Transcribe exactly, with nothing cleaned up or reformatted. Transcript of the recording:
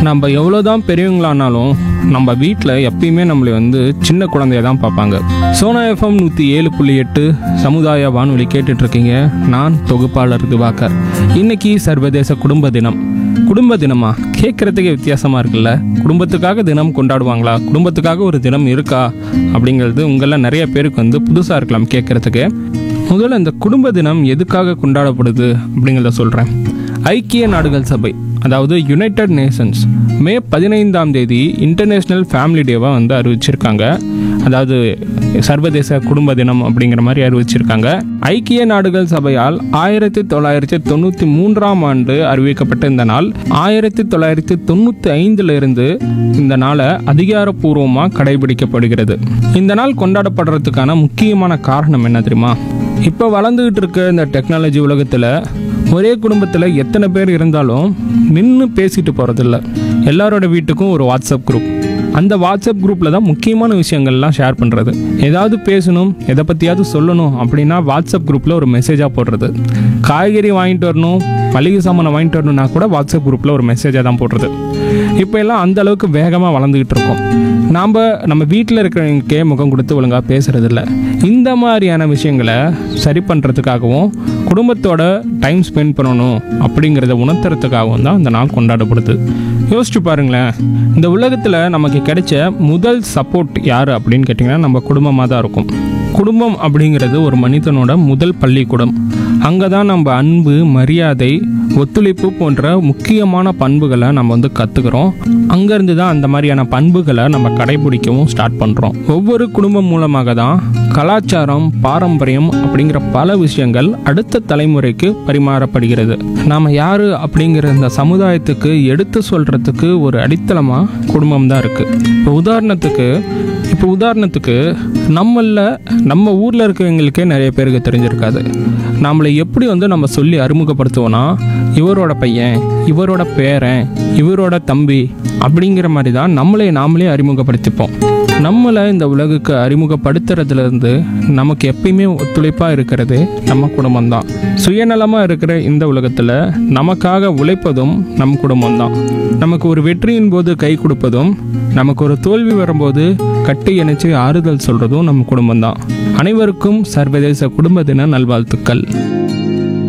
நம்ம எவ்வளோதான் பெரியவங்களானாலும் நம்ம வீட்டில் எப்பயுமே நம்மளை வந்து சின்ன குழந்தைய தான் பார்ப்பாங்க. சோனா எஃப்எம் நூற்றி ஏழு புள்ளி எட்டு சமுதாய வானொலி கேட்டுட்ருக்கீங்க. நான் தொகுப்பாளர் திவாகர். இன்னைக்கு சர்வதேச குடும்ப தினம். குடும்ப தினமா கேட்குறதுக்கே வித்தியாசமாக இருக்குல்ல. குடும்பத்துக்காக தினம் கொண்டாடுவாங்களா, குடும்பத்துக்காக ஒரு தினம் இருக்கா அப்படிங்கிறது உங்களில் நிறைய பேருக்கு வந்து புதுசாக இருக்கலாம் கேட்குறதுக்கு. முதல்ல இந்த குடும்ப தினம் எதுக்காக கொண்டாடப்படுது அப்படிங்கிறத சொல்கிறேன். ஐக்கிய நாடுகள் சபை, அதாவது யுனைடெட் நேஷன்ஸ், மே பதினைந்தாம் தேதி இன்டர்நேஷ்னல் ஃபேமிலி டேவாக வந்து அறிவிச்சிருக்காங்க. அதாவது சர்வதேச குடும்ப தினம் அப்படிங்கிற மாதிரி அறிவிச்சிருக்காங்க. ஐக்கிய நாடுகள் சபையால் ஆயிரத்தி தொள்ளாயிரத்தி தொண்ணூற்றி மூன்றாம் ஆண்டு அறிவிக்கப்பட்ட இந்த நாள் ஆயிரத்தி தொள்ளாயிரத்தி தொண்ணூற்றி ஐந்துல இருந்து இந்த நாளை அதிகாரப்பூர்வமாக கடைபிடிக்கப்படுகிறது. இந்த நாள் கொண்டாடப்படுறதுக்கான முக்கியமான காரணம் என்ன தெரியுமா? இப்போ வளர்ந்துகிட்டு இருக்க இந்த டெக்னாலஜி உலகத்தில் ஒரே குடும்பத்தில் எத்தனை பேர் இருந்தாலும் நின்று பேசிட்டு போகிறதில்ல. எல்லாரோட வீட்டுக்கும் ஒரு வாட்ஸ்அப் குரூப். அந்த வாட்ஸ்அப் குரூப்பில் தான் முக்கியமான விஷயங்கள்லாம் ஷேர் பண்ணுறது. ஏதாவது பேசணும், எதை பற்றியாவது சொல்லணும் அப்படின்னா வாட்ஸ்அப் குரூப்பில் ஒரு மெசேஜாக போடுறது. காய்கறி வாங்கிட்டு வரணும், மளிகை சாமானை வாங்கிட்டு வரணும்னா கூட வாட்ஸ்அப் குரூப்பில் ஒரு மெசேஜாக தான் போடுறது. இப்போ எல்லாம் அந்த அளவுக்கு வேகமாக வளர்ந்துக்கிட்டு இருக்கோம். நாம் நம்ம வீட்டில் இருக்கிறவங்களுக்கே முகம் கொடுத்து ஒழுங்காக பேசுகிறதில்ல. இந்த மாதிரியான விஷயங்களை சரி பண்ணுறதுக்காகவும் குடும்பத்தோட டைம் ஸ்பெண்ட் பண்ணணும் அப்படிங்கிறத உணர்த்துறதுக்காகவும் தான் இந்த நாள் கொண்டாடப்படுது. யோசிச்சு பாருங்களேன், இந்த உலகத்தில் நமக்கு கிடைச்ச முதல் சப்போர்ட் யார் அப்படின்னு கேட்டிங்கன்னா நம்ம குடும்பமாக தான் இருக்கும். குடும்பம் அப்படிங்கிறது ஒரு மனிதனோட முதல் பள்ளிக்கூடம். அங்கே தான் நம்ம அன்பு, மரியாதை, ஒத்துழைப்பு போன்ற முக்கியமான பண்புகளை நம்ம வந்து கற்றுக்கிறோம். அங்கேருந்து தான் அந்த மாதிரியான பண்புகளை நம்ம கடைபிடிக்கவும் ஸ்டார்ட் பண்ணுறோம். ஒவ்வொரு குடும்பம் மூலமாக தான் கலாச்சாரம், பாரம்பரியம் அப்படிங்கிற பல விஷயங்கள் அடுத்த தலைமுறைக்கு பரிமாறப்படுகிறது. நாம் யார் அப்படிங்கிற இந்த சமுதாயத்துக்கு எடுத்து சொல்கிறதுக்கு ஒரு அடித்தளமாக குடும்பம் தான் இருக்குது. இப்போ உதாரணத்துக்கு இப்போ உதாரணத்துக்கு நம்மளில் நம்ம ஊரில் இருக்கிறவங்களுக்கே நிறைய பேருக்கு தெரிஞ்சிருக்காது. நம்மளை எப்படி வந்து நம்ம சொல்லி அறிமுகப்படுத்துவோன்னா, இவரோட பையன், இவரோட பேரன், இவரோட தம்பி அப்படிங்கிற மாதிரி தான் நம்மளே நாமளே அறிமுகப்படுத்திப்போம். நம்மளை இந்த உலகுக்கு அறிமுகப்படுத்துறதுலேருந்து நமக்கு எப்பயுமே ஒத்துழைப்பாக இருக்கிறது நம்ம குடும்பம்தான். சுயநலமாக இருக்கிற இந்த உலகத்தில் நமக்காக உழைப்பதும் நம் குடும்பம்தான். நமக்கு ஒரு வெற்றியின் போது கை கொடுப்பதும், நமக்கு ஒரு தோல்வி வரும்போது கட்டி இணைச்சு ஆறுதல் சொல்கிறதும் நம்ம குடும்பம்தான். அனைவருக்கும் சர்வதேச குடும்ப தின நல்வாழ்த்துக்கள்.